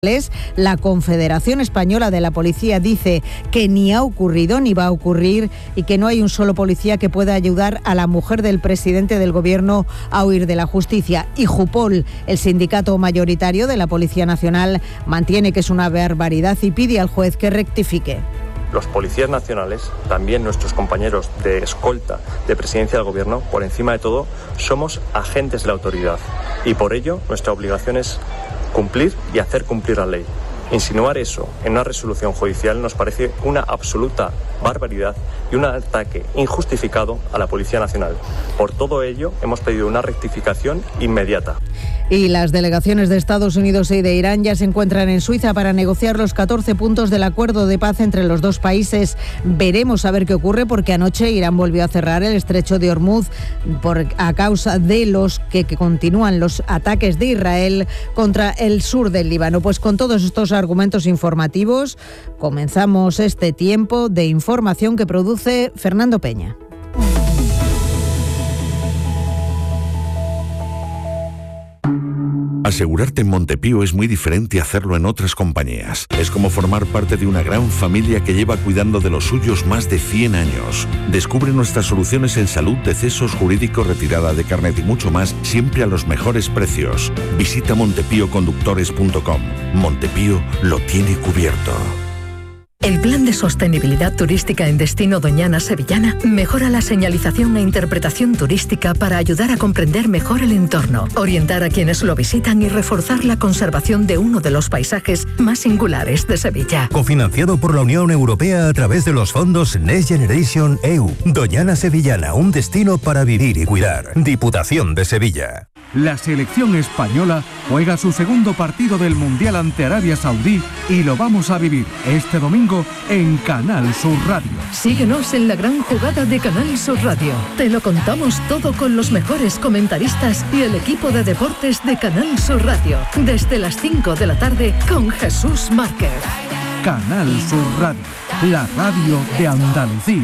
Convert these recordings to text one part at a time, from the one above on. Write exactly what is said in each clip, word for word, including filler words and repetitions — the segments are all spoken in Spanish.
La Confederación Española de la Policía dice que ni ha ocurrido ni va a ocurrir y que no hay un solo policía que pueda ayudar a la mujer del presidente del gobierno a huir de la justicia. Y Jupol, el sindicato mayoritario de la Policía Nacional, mantiene que es una barbaridad y pide al juez que rectifique. Los policías nacionales, también nuestros compañeros de escolta de presidencia del gobierno, por encima de todo, somos agentes de la autoridad y por ello nuestra obligación es cumplir y hacer cumplir la ley. Insinuar eso en una resolución judicial nos parece una absoluta barbaridad y un ataque injustificado a la Policía Nacional. Por todo ello, hemos pedido una rectificación inmediata. Y las delegaciones de Estados Unidos y de Irán ya se encuentran en Suiza para negociar los catorce puntos del acuerdo de paz entre los dos países. Veremos a ver qué ocurre porque anoche Irán volvió a cerrar el estrecho de Hormuz por, a causa de los que, que continúan los ataques de Israel contra el sur del Líbano. Pues con todos estos argumentos informativos comenzamos este tiempo de información que produce Fernando Peña. Asegurarte en Montepío es muy diferente a hacerlo en otras compañías. Es como formar parte de una gran familia que lleva cuidando de los suyos más de cien años. Descubre nuestras soluciones en salud, decesos, jurídico, retirada de carnet y mucho más, siempre a los mejores precios. Visita montepío conductores punto com. Montepío lo tiene cubierto. El Plan de Sostenibilidad Turística en Destino Doñana Sevillana mejora la señalización e interpretación turística para ayudar a comprender mejor el entorno, orientar a quienes lo visitan y reforzar la conservación de uno de los paisajes más singulares de Sevilla. Cofinanciado por la Unión Europea a través de los fondos Next Generation E U. Doñana Sevillana, un destino para vivir y cuidar. Diputación de Sevilla. La selección española juega su segundo partido del Mundial ante Arabia Saudí y lo vamos a vivir este domingo en Canal Sur Radio. Síguenos en la gran jugada de Canal Sur Radio. Te lo contamos todo con los mejores comentaristas y el equipo de deportes de Canal Sur Radio. Desde las cinco de la tarde con Jesús Márquez. Canal Sur Radio, la radio de Andalucía.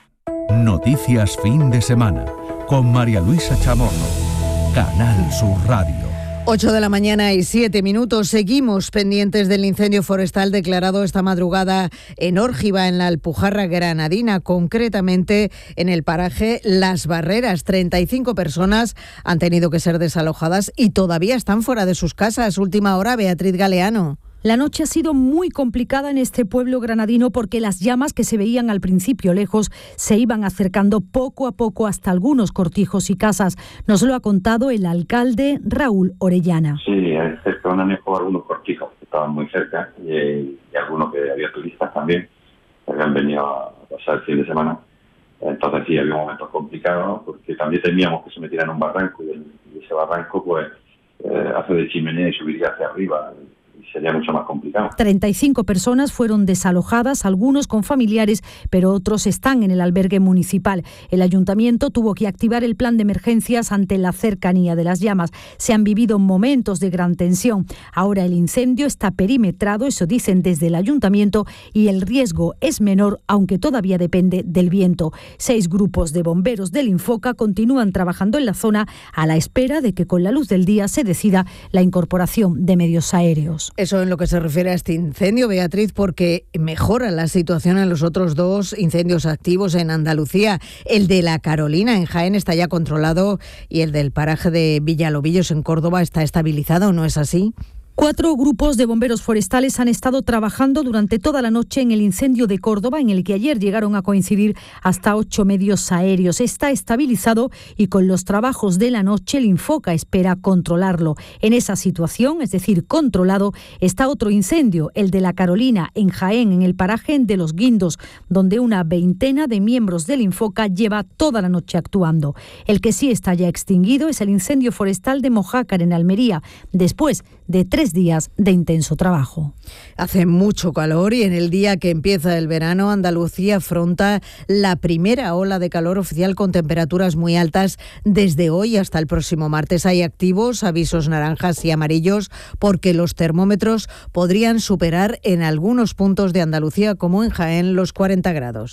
Noticias fin de semana con María Luisa Chamorro. Canal Sur Radio. ocho de la mañana y siete minutos. Seguimos pendientes del incendio forestal declarado esta madrugada en Órgiva, en la Alpujarra Granadina, concretamente en el paraje Las Barreras. treinta y cinco personas han tenido que ser desalojadas y todavía están fuera de sus casas. Última hora, Beatriz Galeano. La noche ha sido muy complicada en este pueblo granadino porque las llamas que se veían al principio lejos se iban acercando poco a poco hasta algunos cortijos y casas. Nos lo ha contado el alcalde Raúl Orellana. Sí, cerca de Anejo algunos cortijos que estaban muy cerca y, y algunos que había turistas también que habían venido a pasar el fin de semana. Entonces sí, había momentos complicados porque también temíamos que se metieran en un barranco y, el, y ese barranco pues eh, hace de chimenea y subiría hacia arriba. Sería mucho más complicado. treinta y cinco personas fueron desalojadas, algunos con familiares, pero otros están en el albergue municipal. El ayuntamiento tuvo que activar el plan de emergencias ante la cercanía de las llamas. Se han vivido momentos de gran tensión. Ahora el incendio está perimetrado, eso dicen desde el ayuntamiento, y el riesgo es menor, aunque todavía depende del viento. Seis grupos de bomberos del Infoca continúan trabajando en la zona a la espera de que con la luz del día se decida la incorporación de medios aéreos. Eso en lo que se refiere a este incendio, Beatriz, porque mejora la situación en los otros dos incendios activos en Andalucía. El de La Carolina en Jaén está ya controlado y el del paraje de Villalobillos en Córdoba está estabilizado, ¿no es así? Cuatro grupos de bomberos forestales han estado trabajando durante toda la noche en el incendio de Córdoba, en el que ayer llegaron a coincidir hasta ocho medios aéreos. Está estabilizado y con los trabajos de la noche el Infoca espera controlarlo. En esa situación, es decir, controlado, está otro incendio, el de La Carolina en Jaén, en el paraje de Los Guindos, donde una veintena de miembros del Infoca lleva toda la noche actuando. El que sí está ya extinguido es el incendio forestal de Mojácar, en Almería, después de tres días de intenso trabajo. Hace mucho calor y en el día que empieza el verano, Andalucía afronta la primera ola de calor oficial con temperaturas muy altas desde hoy hasta el próximo martes. Hay activos avisos naranjas y amarillos porque los termómetros podrían superar en algunos puntos de Andalucía, como en Jaén, los cuarenta grados.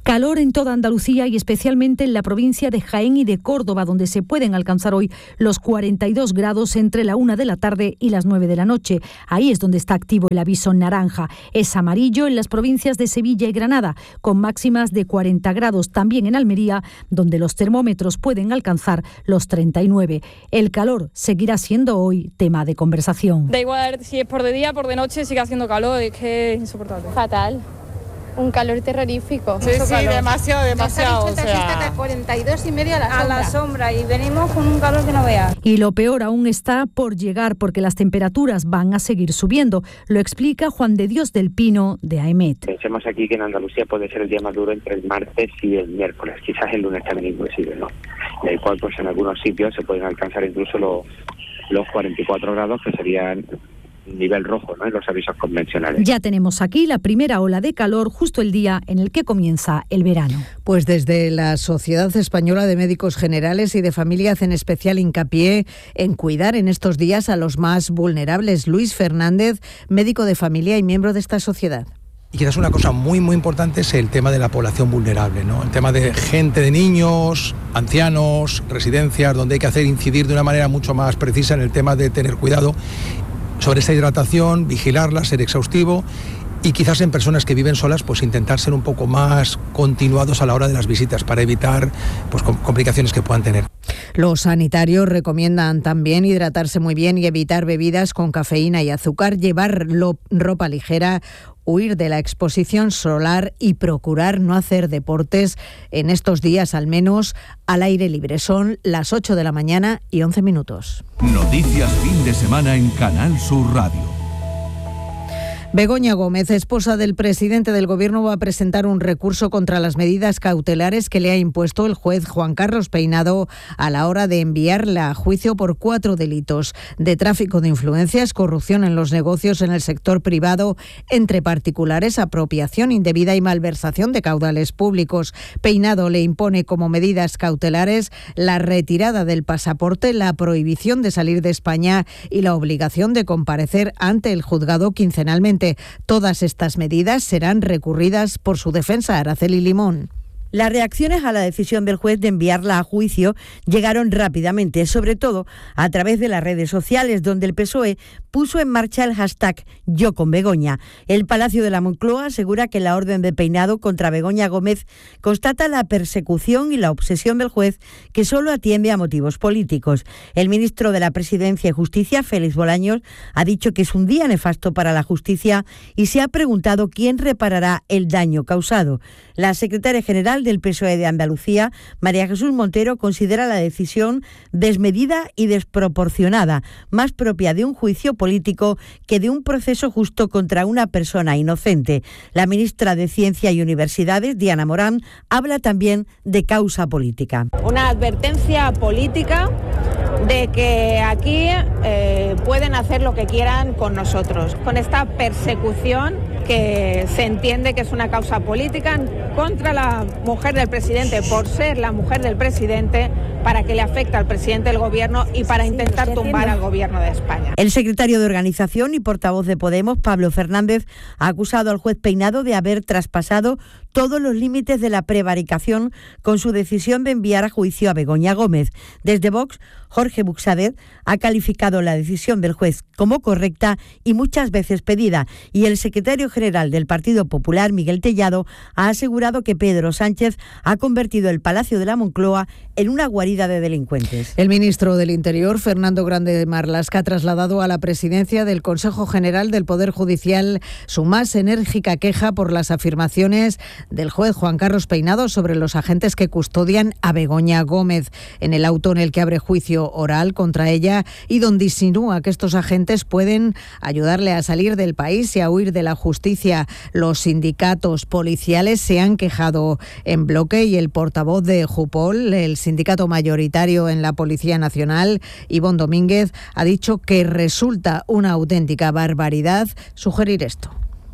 Calor en toda Andalucía y especialmente en la provincia de Jaén y de Córdoba, donde se pueden alcanzar hoy los cuarenta y dos grados entre la una de la tarde y las nueve de la noche. Ahí es donde está activo el aviso naranja. Es amarillo en las provincias de Sevilla y Granada, con máximas de cuarenta grados. También en Almería, donde los termómetros pueden alcanzar los treinta y nueve. El calor seguirá siendo hoy tema de conversación. Da igual si es por de día, por de noche, sigue haciendo calor, es que es insoportable. Fatal. Un calor terrorífico. Sí, sí, calor. demasiado, demasiado. Nos ha dicho o sea... hasta cuarenta y dos y medio a la sombra. A la sombra y venimos con un calor que no veas. Y lo peor aún está por llegar porque las temperaturas van a seguir subiendo. Lo explica Juan de Dios del Pino de AEMET. Pensemos aquí que en Andalucía puede ser el día más duro entre el martes y el miércoles. Quizás el lunes también inclusive, ¿no? Del cual pues en algunos sitios se pueden alcanzar incluso los, los cuarenta y cuatro grados, que serían nivel rojo, ¿no?, en los avisos convencionales. Ya tenemos aquí la primera ola de calor justo el día en el que comienza el verano. Pues desde la Sociedad Española de Médicos Generales y de Familia hacen especial hincapié en cuidar en estos días a los más vulnerables. Luis Fernández, médico de familia y miembro de esta sociedad. Y quizás una cosa muy muy importante es el tema de la población vulnerable, ¿no? El tema de gente, de niños, ancianos, residencias, donde hay que hacer incidir de una manera mucho más precisa en el tema de tener cuidado sobre esa hidratación, vigilarla, ser exhaustivo, y quizás en personas que viven solas pues intentar ser un poco más continuados a la hora de las visitas para evitar pues complicaciones que puedan tener. Los sanitarios recomiendan también hidratarse muy bien y evitar bebidas con cafeína y azúcar, llevar lo, ropa ligera, huir de la exposición solar y procurar no hacer deportes en estos días, al menos al aire libre. Son las ocho de la mañana y once minutos. Noticias fin de semana en Canal Sur Radio. Begoña Gómez, esposa del presidente del Gobierno, va a presentar un recurso contra las medidas cautelares que le ha impuesto el juez Juan Carlos Peinado a la hora de enviarla a juicio por cuatro delitos: de tráfico de influencias, corrupción en los negocios en el sector privado entre particulares, apropiación indebida y malversación de caudales públicos. Peinado le impone como medidas cautelares la retirada del pasaporte, la prohibición de salir de España y la obligación de comparecer ante el juzgado quincenalmente. Todas estas medidas serán recurridas por su defensa, Araceli Limón. Las reacciones a la decisión del juez de enviarla a juicio llegaron rápidamente, sobre todo a través de las redes sociales, donde el P S O E puso en marcha el hashtag Yo con Begoña. El Palacio de la Moncloa asegura que la orden de Peinado contra Begoña Gómez constata la persecución y la obsesión del juez, que solo atiende a motivos políticos. El ministro de la Presidencia y Justicia, Félix Bolaños, ha dicho que es un día nefasto para la justicia y se ha preguntado quién reparará el daño causado. La secretaria general del P S O E de Andalucía, María Jesús Montero, considera la decisión desmedida y desproporcionada, más propia de un juicio político que de un proceso justo contra una persona inocente. La ministra de Ciencia y Universidades, Diana Morán, habla también de causa política. Una advertencia política de que aquí eh, pueden hacer lo que quieran con nosotros, con esta persecución que se entiende que es una causa política contra la mujer del presidente por ser la mujer del presidente, para que le afecte al presidente del gobierno y para intentar tumbar al gobierno de España. El secretario de Organización y portavoz de Podemos, Pablo Fernández, ha acusado al juez Peinado de haber traspasado todos los límites de la prevaricación con su decisión de enviar a juicio a Begoña Gómez. Desde Vox, Jorge Buxadet ha calificado la decisión del juez como correcta y muchas veces pedida, y el secretario general del Partido Popular, Miguel Tellado, ha asegurado que Pedro Sánchez ha convertido el Palacio de la Moncloa en una guarida de delincuentes. El ministro del Interior, Fernando Grande Marlaska, ha trasladado a la presidencia del Consejo General del Poder Judicial su más enérgica queja por las afirmaciones del juez Juan Carlos Peinado sobre los agentes que custodian a Begoña Gómez. En el auto en el que abre juicio oral contra ella y donde insinúa que estos agentes pueden ayudarle a salir del país y a huir de la justicia. Los sindicatos policiales se han quejado en bloque y el portavoz de Jupol, el sindicato mayoritario en la Policía Nacional, Ivón Domínguez, ha dicho que resulta una auténtica barbaridad sugerir esto.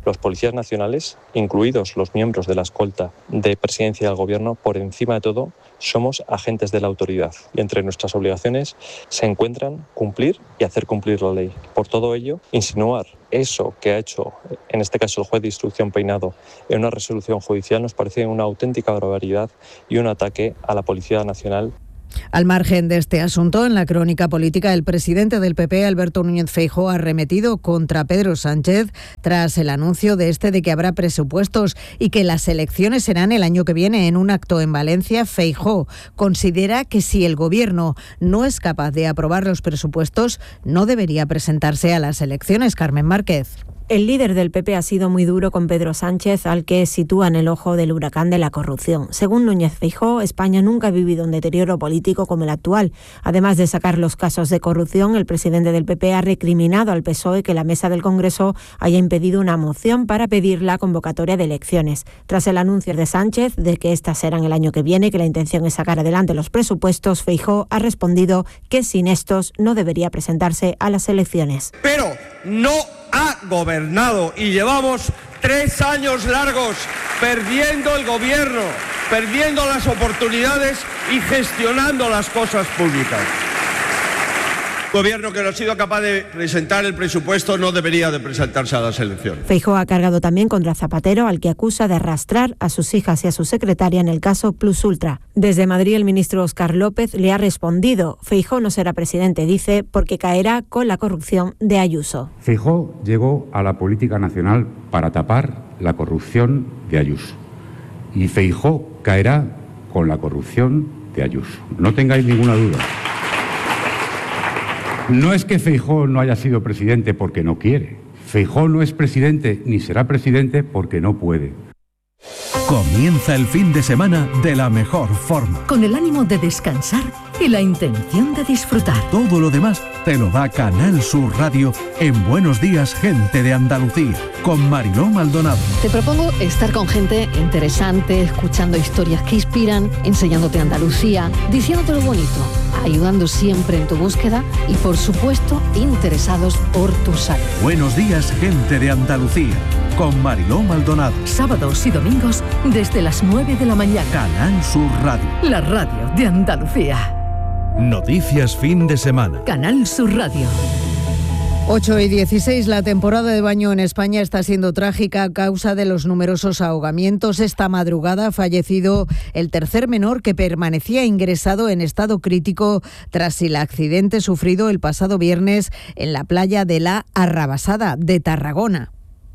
Los policías nacionales, incluidos los miembros de la escolta de presidencia del Gobierno, por encima de todo, somos agentes de la autoridad y entre nuestras obligaciones se encuentran cumplir y hacer cumplir la ley. Por todo ello, insinuar eso que ha hecho, en este caso el juez de instrucción Peinado, en una resolución judicial nos parece una auténtica barbaridad y un ataque a la Policía Nacional. Al margen de este asunto, en la crónica política, el presidente del P P, Alberto Núñez Feijóo, ha arremetido contra Pedro Sánchez tras el anuncio de este de que habrá presupuestos y que las elecciones serán el año que viene. En un acto en Valencia, Feijóo considera que si el Gobierno no es capaz de aprobar los presupuestos, no debería presentarse a las elecciones. Carmen Márquez. El líder del P P ha sido muy duro con Pedro Sánchez, al que sitúa en el ojo del huracán de la corrupción. Según Núñez Feijóo, España nunca ha vivido un deterioro político como el actual. Además de sacar los casos de corrupción, el presidente del P P ha recriminado al P S O E que la mesa del Congreso haya impedido una moción para pedir la convocatoria de elecciones. Tras el anuncio de Sánchez de que estas serán el año que viene, que la intención es sacar adelante los presupuestos, Feijóo ha respondido que sin estos no debería presentarse a las elecciones. Pero no ha gobernado y llevamos tres años largos perdiendo el gobierno, perdiendo las oportunidades y gestionando las cosas públicas. Gobierno que no ha sido capaz de presentar el presupuesto no debería de presentarse a las elecciones. Feijóo ha cargado también contra Zapatero, al que acusa de arrastrar a sus hijas y a su secretaria en el caso Plus Ultra. Desde Madrid, el ministro Óscar López le ha respondido: Feijóo no será presidente, dice, porque caerá con la corrupción de Ayuso. Feijóo llegó a la política nacional para tapar la corrupción de Ayuso. Y Feijóo caerá con la corrupción de Ayuso. No tengáis ninguna duda. No es que Feijóo no haya sido presidente porque no quiere. Feijóo no es presidente ni será presidente porque no puede. Comienza el fin de semana de la mejor forma. Con el ánimo de descansar y la intención de disfrutar. Todo lo demás te lo da Canal Sur Radio en Buenos Días, Gente de Andalucía, con Mariló Maldonado. Te propongo estar con gente interesante, escuchando historias que inspiran, enseñándote Andalucía, diciéndote lo bonito, ayudando siempre en tu búsqueda y, por supuesto, interesados por tu salud. Buenos Días, Gente de Andalucía, con Mariló Maldonado. Sábados y domingos desde las nueve de la mañana. Canal Sur Radio. La radio de Andalucía. Noticias fin de semana. Canal Sur Radio. ocho y dieciséis, la temporada de baño en España está siendo trágica a causa de los numerosos ahogamientos. Esta madrugada ha fallecido el tercer menor que permanecía ingresado en estado crítico tras el accidente sufrido el pasado viernes en la playa de la Arrabasada de Tarragona.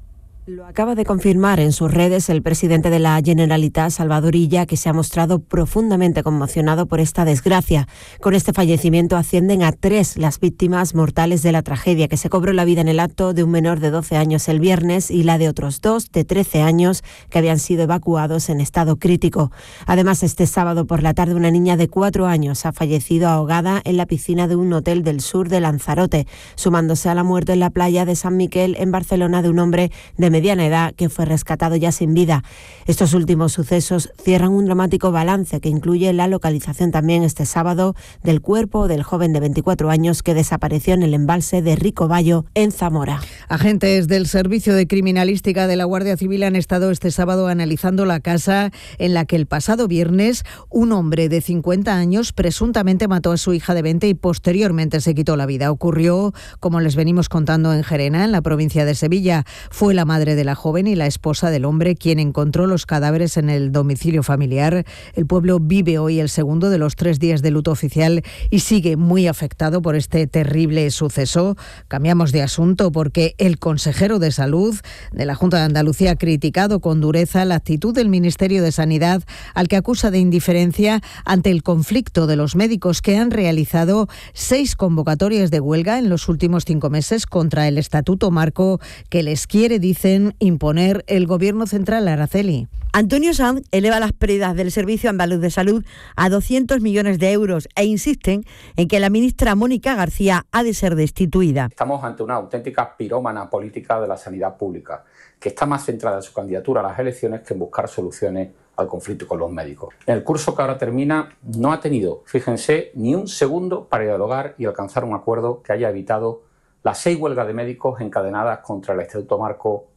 Lo acaba de confirmar en sus redes el presidente de la Generalitat, Salvador Illa, que se ha mostrado profundamente conmocionado por esta desgracia. Con este fallecimiento ascienden a tres las víctimas mortales de la tragedia, que se cobró la vida en el acto de un menor de doce años el viernes y la de otros dos de trece años que habían sido evacuados en estado crítico. Además, este sábado por la tarde una niña de cuatro años ha fallecido ahogada en la piscina de un hotel del sur de Lanzarote, sumándose a la muerte en la playa de San Miquel en Barcelona de un hombre de mediana edad que fue rescatado ya sin vida. Estos últimos sucesos cierran un dramático balance que incluye la localización también este sábado del cuerpo del joven de veinticuatro años que desapareció en el embalse de Ricobayo, en Zamora. Agentes del Servicio de Criminalística de la Guardia Civil han estado este sábado analizando la casa en la que el pasado viernes un hombre de cincuenta años presuntamente mató a su hija de veinte y posteriormente se quitó la vida. Ocurrió, como les venimos contando, en Gerena, en la provincia de Sevilla. Fue la madre de la joven y la esposa del hombre quien encontró los cadáveres en el domicilio familiar. El pueblo vive hoy el segundo de los tres días de luto oficial y sigue muy afectado por este terrible suceso. Cambiamos de asunto porque el consejero de Salud de la Junta de Andalucía ha criticado con dureza la actitud del Ministerio de Sanidad, al que acusa de indiferencia ante el conflicto de los médicos que han realizado seis convocatorias de huelga en los últimos cinco meses contra el estatuto marco que les quiere, dicen, imponer el Gobierno central. Araceli. Antonio Sanz eleva las pérdidas del Servicio Andaluz de Salud a doscientos millones de euros e insisten en que la ministra Mónica García ha de ser destituida. Estamos ante una auténtica pirómana política de la sanidad pública, que está más centrada en su candidatura a las elecciones que en buscar soluciones al conflicto con los médicos. En el curso que ahora termina no ha tenido, fíjense, ni un segundo para dialogar y alcanzar un acuerdo que haya evitado las seis huelgas de médicos encadenadas contra el Estatuto Marco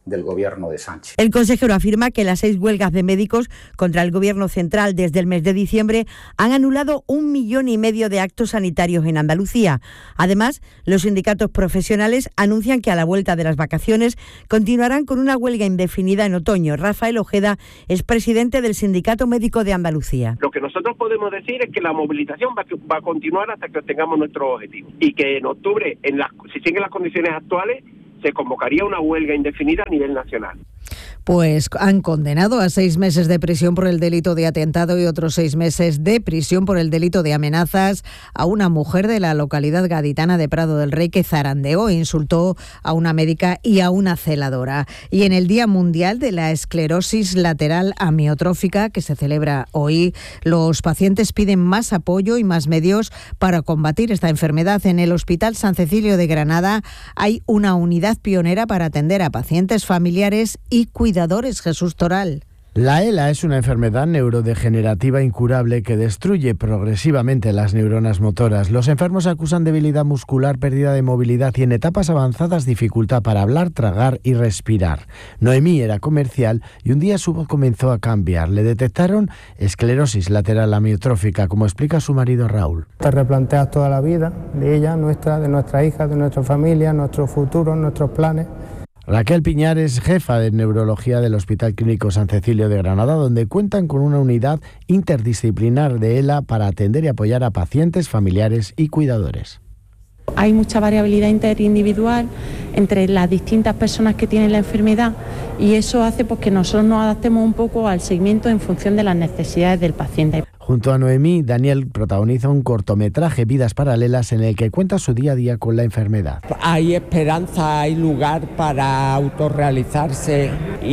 del gobierno de Sánchez. El consejero afirma que las seis huelgas de médicos contra el gobierno central desde el mes de diciembre han anulado un millón y medio de actos sanitarios en Andalucía. Además, los sindicatos profesionales anuncian que a la vuelta de las vacaciones continuarán con una huelga indefinida en otoño. Rafael Ojeda es presidente del Sindicato Médico de Andalucía. Lo que nosotros podemos decir es que la movilización va, va a continuar hasta que obtengamos nuestro objetivo y que en octubre, en las, si siguen las condiciones actuales, se convocaría una huelga indefinida a nivel nacional. Pues han condenado a seis meses de prisión por el delito de atentado y otros seis meses de prisión por el delito de amenazas a una mujer de la localidad gaditana de Prado del Rey que zarandeó e insultó a una médica y a una celadora. Y en el Día Mundial de la Esclerosis Lateral Amiotrófica, que se celebra hoy, los pacientes piden más apoyo y más medios para combatir esta enfermedad. En el Hospital San Cecilio de Granada hay una unidad pionera para atender a pacientes familiares y cuidadores. Jesús Toral. La ELA es una enfermedad neurodegenerativa incurable que destruye progresivamente las neuronas motoras. Los enfermos acusan debilidad muscular, pérdida de movilidad y en etapas avanzadas dificultad para hablar, tragar y respirar. Noemí era comercial y un día su voz comenzó a cambiar. Le detectaron esclerosis lateral amiotrófica, como explica su marido Raúl. Te replanteas toda la vida de ella, nuestra, de nuestra hija, de nuestra familia, nuestros futuros, nuestros planes. Raquel Piñar es jefa de neurología del Hospital Clínico San Cecilio de Granada, donde cuentan con una unidad interdisciplinar de ELA para atender y apoyar a pacientes, familiares y cuidadores. Hay mucha variabilidad interindividual entre las distintas personas que tienen la enfermedad y eso hace pues, que nosotros nos adaptemos un poco al seguimiento en función de las necesidades del paciente. Junto a Noemí, Daniel protagoniza un cortometraje, Vidas Paralelas, en el que cuenta su día a día con la enfermedad. Hay esperanza, hay lugar para autorrealizarse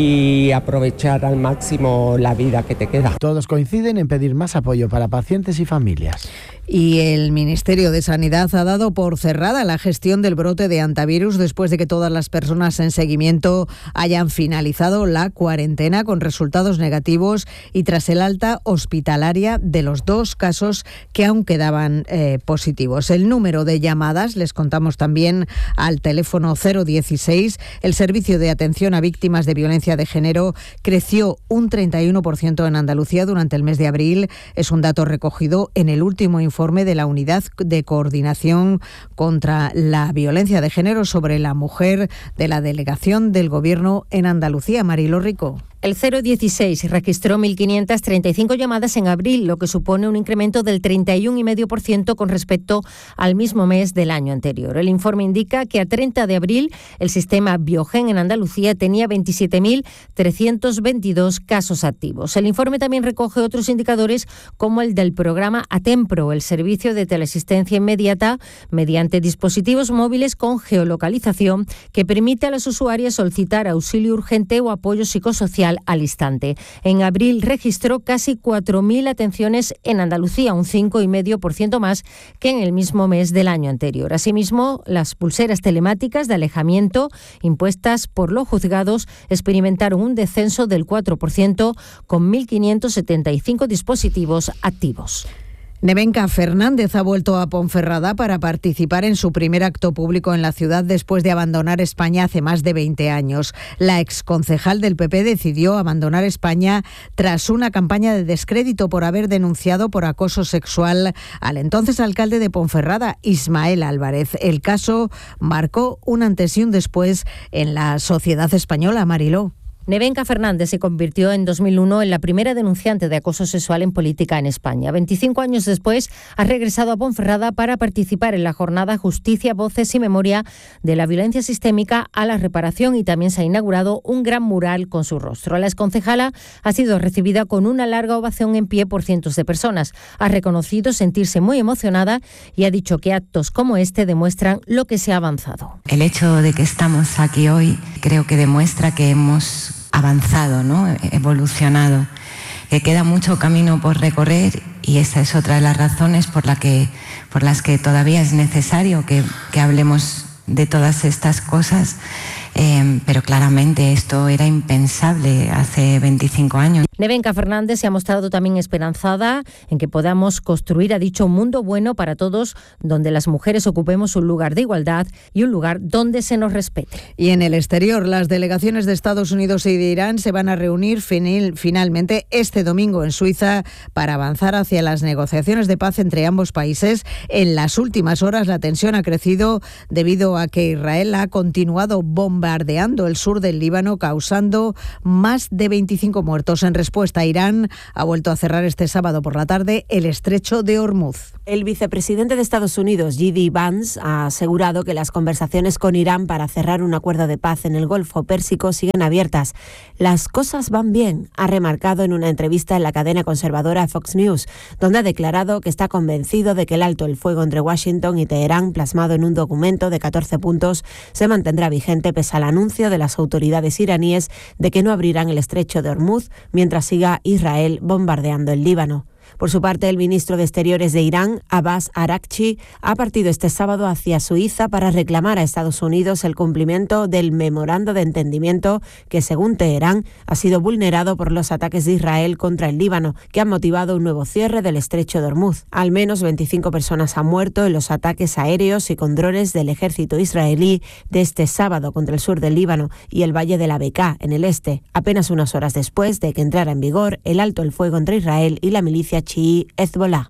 y aprovechar al máximo la vida que te queda. Todos coinciden en pedir más apoyo para pacientes y familias. Y el Ministerio de Sanidad ha dado por cerrada la gestión del brote de hantavirus después de que todas las personas en seguimiento hayan finalizado la cuarentena con resultados negativos y tras el alta hospitalaria de los dos casos que aún quedaban eh, positivos. El número de llamadas, les contamos también al teléfono cero dieciséis, el servicio de atención a víctimas de violencia de género creció un treinta y uno por ciento en Andalucía durante el mes de abril. Es un dato recogido en el último informe de la Unidad de Coordinación contra la Violencia de Género sobre la Mujer de la Delegación del Gobierno en Andalucía. Mariló Rico. El cero dieciséis registró mil quinientas treinta y cinco llamadas en abril, lo que supone un incremento del treinta y uno coma cinco por ciento con respecto al mismo mes del año anterior. El informe indica que a treinta de abril el sistema Biogen en Andalucía tenía veintisiete mil trescientos veintidós casos activos. El informe también recoge otros indicadores como el del programa Atempro, el servicio de teleasistencia inmediata mediante dispositivos móviles con geolocalización que permite a las usuarias solicitar auxilio urgente o apoyo psicosocial al instante. En abril registró casi cuatro mil atenciones en Andalucía, un cinco coma cinco por ciento más que en el mismo mes del año anterior. Asimismo, las pulseras telemáticas de alejamiento impuestas por los juzgados experimentaron un descenso del cuatro por ciento con mil quinientos setenta y cinco dispositivos activos. Nevenka Fernández ha vuelto a Ponferrada para participar en su primer acto público en la ciudad después de abandonar España hace más de veinte años. La exconcejal del P P decidió abandonar España tras una campaña de descrédito por haber denunciado por acoso sexual al entonces alcalde de Ponferrada, Ismael Álvarez. El caso marcó un antes y un después en la sociedad española. Mariló. Nevenka Fernández se convirtió en dos mil uno en la primera denunciante de acoso sexual en política en España. veinticinco años después ha regresado a Ponferrada para participar en la jornada Justicia, Voces y Memoria de la Violencia Sistémica a la Reparación y también se ha inaugurado un gran mural con su rostro. La exconcejala ha sido recibida con una larga ovación en pie por cientos de personas. Ha reconocido sentirse muy emocionada y ha dicho que actos como este demuestran lo que se ha avanzado. El hecho de que estamos aquí hoy creo que demuestra que hemos avanzado, ¿no? Evolucionado, que queda mucho camino por recorrer y esa es otra de las razones por, la que, por las que todavía es necesario que, que hablemos de todas estas cosas, eh, pero claramente esto era impensable hace veinticinco años. Nevenka Fernández se ha mostrado también esperanzada en que podamos construir, ha dicho, un mundo bueno para todos, donde las mujeres ocupemos un lugar de igualdad y un lugar donde se nos respete. Y en el exterior, las delegaciones de Estados Unidos y de Irán se van a reunir finil, finalmente este domingo en Suiza para avanzar hacia las negociaciones de paz entre ambos países. En las últimas horas la tensión ha crecido debido a que Israel ha continuado bombardeando el sur del Líbano, causando más de veinticinco muertos. En respuesta, Irán ha vuelto a cerrar este sábado por la tarde el estrecho de Hormuz. El vicepresidente de Estados Unidos, J D Vance, ha asegurado que las conversaciones con Irán para cerrar un acuerdo de paz en el Golfo Pérsico siguen abiertas. Las cosas van bien, ha remarcado en una entrevista en la cadena conservadora Fox News, donde ha declarado que está convencido de que el alto el fuego entre Washington y Teherán, plasmado en un documento de catorce puntos, se mantendrá vigente pese al anuncio de las autoridades iraníes de que no abrirán el estrecho de Hormuz mientras siga Israel bombardeando el Líbano. Por su parte, el ministro de Exteriores de Irán, Abbas Araghchi, ha partido este sábado hacia Suiza para reclamar a Estados Unidos el cumplimiento del memorando de entendimiento que, según Teherán, ha sido vulnerado por los ataques de Israel contra el Líbano, que han motivado un nuevo cierre del estrecho de Hormuz. Al menos veinticinco personas han muerto en los ataques aéreos y con drones del ejército israelí de este sábado contra el sur del Líbano y el valle de la Bekaa, en el este, apenas unas horas después de que entrara en vigor el alto el fuego entre Israel y la milicia chií Hezbollah.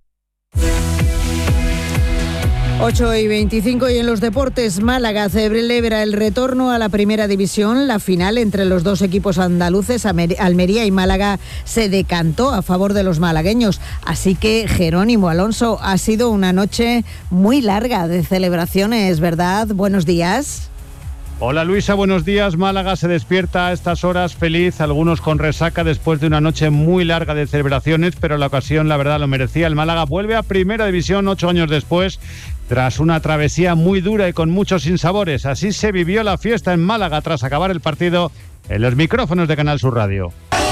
ocho y veinticinco y en los deportes, Málaga celebra el retorno a la primera división. La final entre los dos equipos andaluces, Almería y Málaga, se decantó a favor de los malagueños. Así que, Jerónimo Alonso, ha sido una noche muy larga de celebraciones, ¿verdad? Buenos días. Hola Luisa, buenos días. Málaga se despierta a estas horas feliz, algunos con resaca después de una noche muy larga de celebraciones, pero la ocasión la verdad lo merecía. El Málaga vuelve a Primera División ocho años después, tras una travesía muy dura y con muchos sinsabores. Así se vivió la fiesta en Málaga tras acabar el partido en los micrófonos de Canal Sur Radio.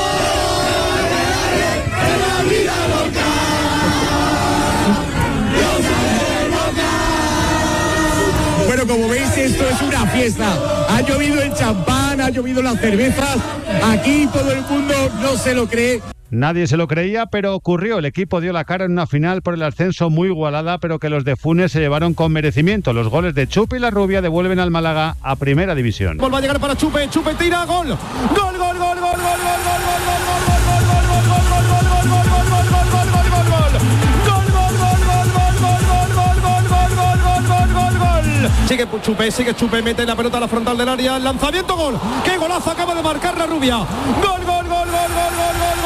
Bueno, como veis, esto es una fiesta. Ha llovido el champán, ha llovido las cervezas. Aquí todo el mundo no se lo cree. Nadie se lo creía, pero ocurrió. El equipo dio la cara en una final por el ascenso muy igualada, pero que los de Funes se llevaron con merecimiento. Los goles de Chupe y La Rubia devuelven al Málaga a Primera División. Gol va a llegar para Chupe, Chupe tira, gol. Gol, gol, gol, gol, gol, gol, gol, gol, gol, sigue Chupe, sigue Chupe, mete la pelota a la frontal del área, lanzamiento, gol. ¡Qué golazo acaba de marcar La Rubia! Gol, gol, gol, gol, gol, gol, gol.